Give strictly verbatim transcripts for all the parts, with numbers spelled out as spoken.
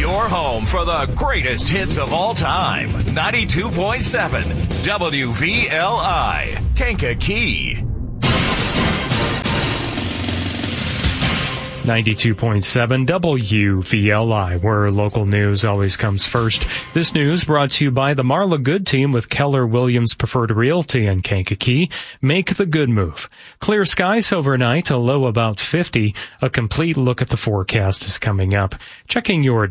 Your home for the greatest hits of all time. ninety-two point seven W V L I, Kankakee. ninety-two point seven W V L I, where local news always comes first. This news brought to you by the Marla Good Team with Keller Williams Preferred Realty in Kankakee. Make the good move. Clear skies overnight, a low about fifty. A complete look at the forecast is coming up. Checking your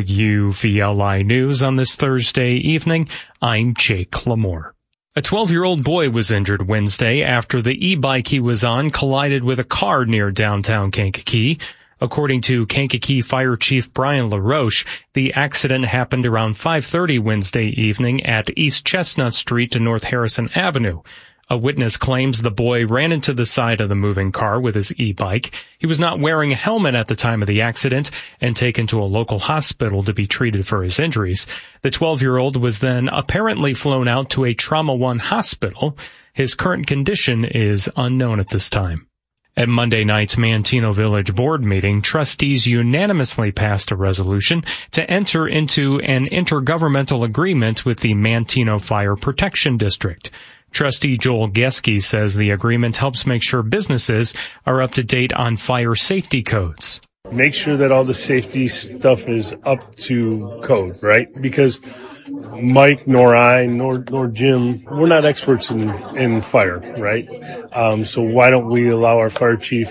W V L I news on this Thursday evening, I'm Jake Lamore. A twelve-year-old boy was injured Wednesday after the e-bike he was on collided with a car near downtown Kankakee. According to Kankakee Fire Chief Brian LaRoche, the accident happened around five thirty Wednesday evening at East Chestnut Street to North Harrison Avenue. A witness claims the boy ran into the side of the moving car with his e-bike. He was not wearing a helmet at the time of the accident and taken to a local hospital to be treated for his injuries. The twelve-year-old was then apparently flown out to a Trauma One hospital. His current condition is unknown at this time. At Monday night's Manteno Village Board meeting, trustees unanimously passed a resolution to enter into an intergovernmental agreement with the Manteno Fire Protection District. Trustee Joel Geske says the agreement helps make sure businesses are up to date on fire safety codes. Make sure that all the safety stuff is up to code, right? Because Mike, nor I, nor nor Jim, we're not experts in, in fire, right? Um, so why don't we allow our fire chief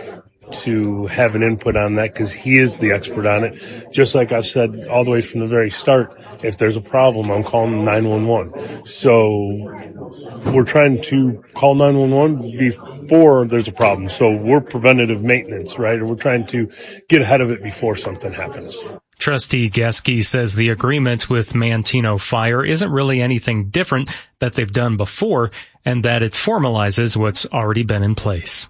to have an input on that, because he is the expert on it. Just like I've said all the way from the very start, if there's a problem, I'm calling nine one one. So we're trying to call nine one one before there's a problem. So we're preventative maintenance, right? And we're trying to get ahead of it before something happens. Trustee Geske says the agreement with Manteno Fire isn't really anything different that they've done before, and that it formalizes what's already been in place.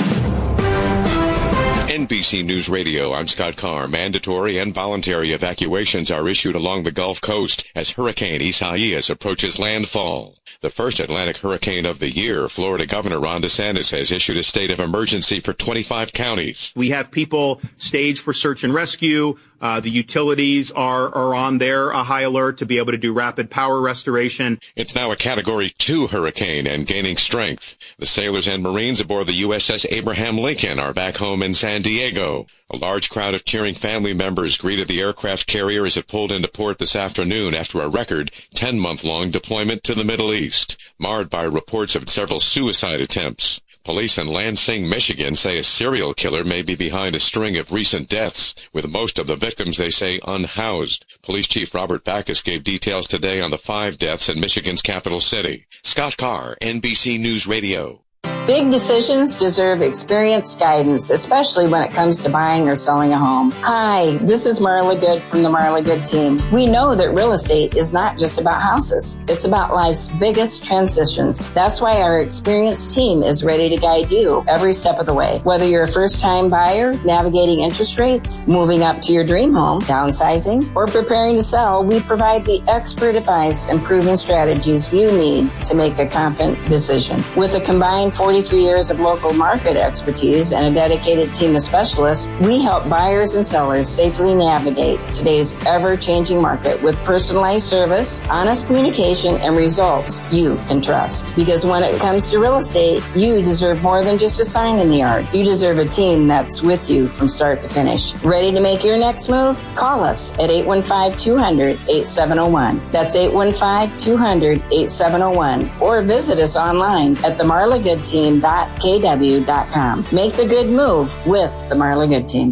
N B C News Radio, I'm Scott Carr. Mandatory and voluntary evacuations are issued along the Gulf Coast as Hurricane Isaias approaches landfall. The first Atlantic hurricane of the year, Florida Governor Ron DeSantis has issued a state of emergency for twenty-five counties. We have people staged for search and rescue. Uh, the utilities are, are on their uh, high alert to be able to do rapid power restoration. It's now a Category two hurricane and gaining strength. The sailors and Marines aboard the U S S Abraham Lincoln are back home in San Diego. A large crowd of cheering family members greeted the aircraft carrier as it pulled into port this afternoon after a record ten-month-long deployment to the Middle East, marred by reports of several suicide attempts. Police in Lansing, Michigan say a serial killer may be behind a string of recent deaths, with most of the victims, they say, unhoused. Police Chief Robert Backus gave details today on the five deaths in Michigan's capital city. Scott Carr, N B C News Radio. Big decisions deserve experienced guidance, especially when it comes to buying or selling a home. Hi, this is Marla Good from the Marla Good team. We know that real estate is not just about houses. It's about life's biggest transitions. That's why our experienced team is ready to guide you every step of the way. Whether you're a first-time buyer, navigating interest rates, moving up to your dream home, downsizing, or preparing to sell, we provide the expert advice and proven strategies you need to make a confident decision. With a combined forty-three years of local market expertise and a dedicated team of specialists, we help buyers and sellers safely navigate today's ever-changing market with personalized service, honest communication, and results you can trust. Because when it comes to real estate, you deserve more than just a sign in the yard. You deserve a team that's with you from start to finish. Ready to make your next move? Call us at eight one five, two hundred, eight seven zero one. That's eight one five, two hundred, eight seven zero one. Or visit us online at the marla good team dot k w dot com. Make the good move with the Marla Good Team.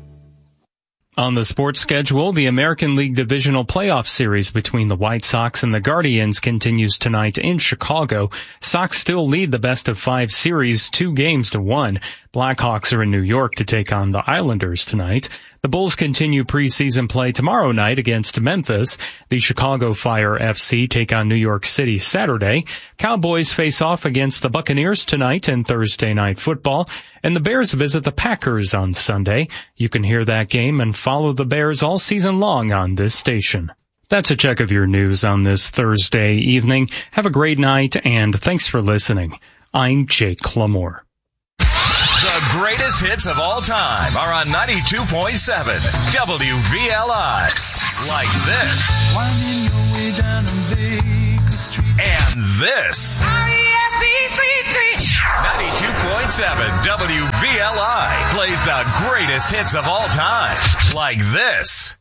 On the sports schedule, the American League Divisional Playoff Series between the White Sox and the Guardians continues tonight in Chicago. Sox still lead the best of five series, two games to one. Blackhawks are in New York to take on the Islanders tonight. The Bulls continue preseason play tomorrow night against Memphis. The Chicago Fire F C take on New York City Saturday. Cowboys face off against the Buccaneers tonight in Thursday Night Football. And the Bears visit the Packers on Sunday. You can hear that game and follow the Bears all season long on this station. That's a check of your news on this Thursday evening. Have a great night, and thanks for listening. I'm Jake Lamore. The greatest hits of all time are on ninety-two point seven W V L I. Like this. Winding your way down on Baker Street. And this. R E S P C T. ninety-two point seven W V L I plays the greatest hits of all time. Like this.